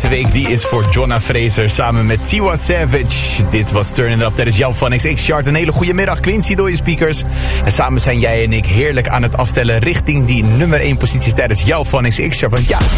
week die is voor Jonna Fraser samen met Tiwa Savage. Dit was Turn It Up tijdens jouw Fun X-Chart. Een hele goede middag, Quincy door je speakers. En samen zijn jij en ik heerlijk aan het aftellen richting die nummer 1 positie tijdens jouw Fun X-Chart. Want ja,